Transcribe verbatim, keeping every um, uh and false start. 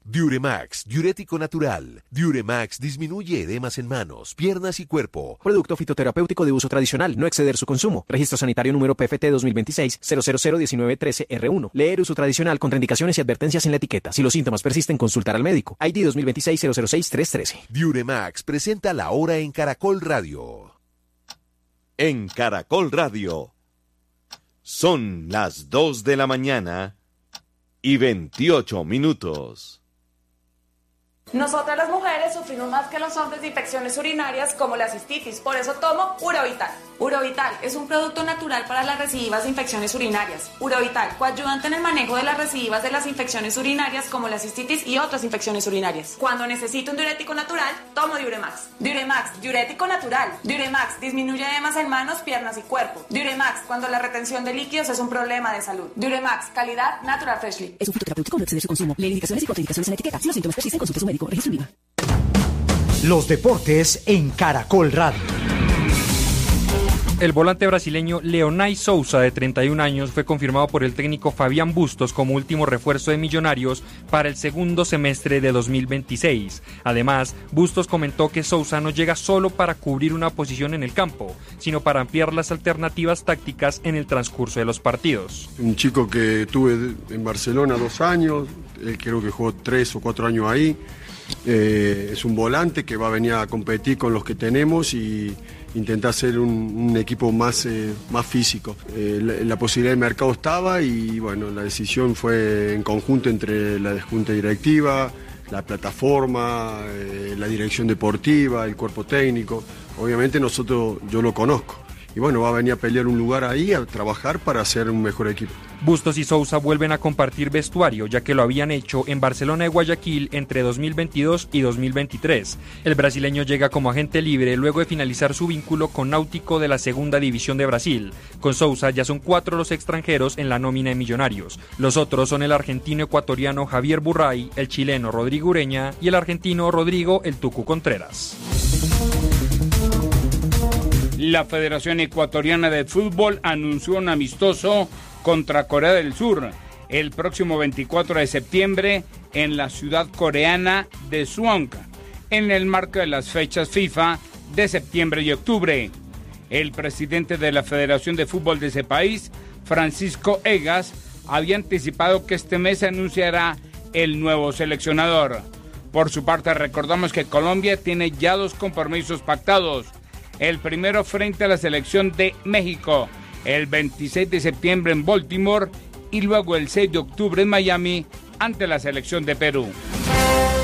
Diuremax, diurético natural. Diuremax disminuye edemas en manos, piernas y cuerpo. Producto fitoterapéutico de uso tradicional, no exceder su consumo. Registro sanitario número P F T dos mil veintiséis cero cero cero diecinueve trece R uno. Leer uso tradicional, contraindicaciones y advertencias en la etiqueta. Si los síntomas persisten, consultar al médico. I D dos mil veintiséis cero cero seis tres trece. Diuremax presenta la hora en Caracol Radio. En Caracol Radio. Son las dos de la mañana y veintiocho minutos. Nosotras las mujeres sufrimos más que los hombres de infecciones urinarias como la cistitis, por eso tomo Urovital. Urovital es un producto natural para las recidivas de infecciones urinarias. Urovital, coayudante en el manejo de las recidivas de las infecciones urinarias como la cistitis y otras infecciones urinarias. Cuando necesito un diurético natural, tomo Diuremax. Diuremax, diurético natural. Diuremax disminuye edemas en manos, piernas y cuerpo. Diuremax, cuando la retención de líquidos es un problema de salud. Diuremax, calidad Natural Freshly. Es un fitoterapéutico, no exceder su consumo. Lee indicaciones y contraindicaciones en la etiqueta. Si los síntomas persisten, consulte a su médico. Registro IVA. Los deportes en Caracol Radio. El volante brasileño Leonay Sousa, de treinta y un años, fue confirmado por el técnico Fabián Bustos como último refuerzo de Millonarios para el segundo semestre de dos mil veintiséis. Además, Bustos comentó que Sousa no llega solo para cubrir una posición en el campo, sino para ampliar las alternativas tácticas en el transcurso de los partidos. Un chico que tuve en Barcelona dos años, él creo que jugó tres o cuatro años ahí. Eh, es un volante que va a venir a competir con los que tenemos y intentar ser un, un equipo más, eh, más físico. Eh, la, la posibilidad de mercado estaba y bueno, la decisión fue en conjunto entre la junta directiva, la plataforma, eh, la dirección deportiva, el cuerpo técnico. Obviamente nosotros, yo lo conozco. Y bueno, va a venir a pelear un lugar ahí, a trabajar para hacer un mejor equipo. Bustos y Sousa vuelven a compartir vestuario, ya que lo habían hecho en Barcelona y Guayaquil entre dos mil veintidós y dos mil veintitrés. El brasileño llega como agente libre luego de finalizar su vínculo con Náutico de la Segunda División de Brasil. Con Sousa ya son cuatro los extranjeros en la nómina de Millonarios. Los otros son el argentino-ecuatoriano Javier Burray, el chileno Rodrigo Ureña y el argentino Rodrigo El Tucu Contreras. La Federación Ecuatoriana de Fútbol anunció un amistoso contra Corea del Sur el próximo veinticuatro de septiembre en la ciudad coreana de Suwon, en el marco de las fechas FIFA de septiembre y octubre. El presidente de la Federación de Fútbol de ese país, Francisco Egas, había anticipado que este mes se anunciará el nuevo seleccionador. Por su parte, recordamos que Colombia tiene ya dos compromisos pactados. El primero frente a la selección de México, el veintiséis de septiembre en Baltimore y luego el seis de octubre en Miami ante la selección de Perú.